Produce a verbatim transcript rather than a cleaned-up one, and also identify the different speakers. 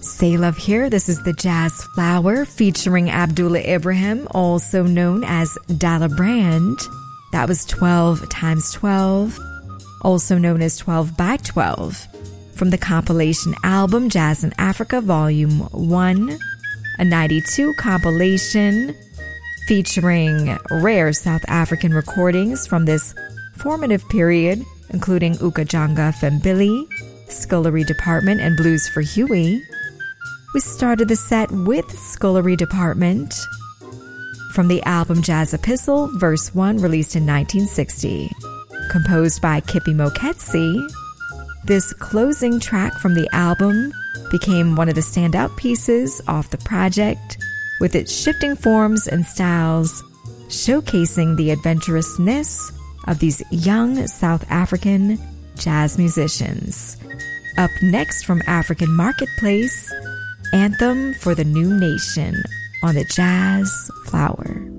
Speaker 1: Say Love Here. This is the Jazz Flower featuring Abdullah Ibrahim, also known as Dalla Brand. That was twelve times twelve, also known as twelve by twelve, from the compilation album Jazz in Africa Volume one, a ninety-two compilation featuring rare South African recordings from this formative period, including Ukajanga Fembili, Scullery Department, and Blues for Huey. We started the set with Scullery Department from the album Jazz Epistle, Verse one, released in nineteen sixty. Composed by Kippy Moketsi, this closing track from the album became one of the standout pieces off the project, with its shifting forms and styles showcasing the adventurousness of these young South African jazz musicians. Up next from African Marketplace, Anthem for the New Nation on the Jazz Flower.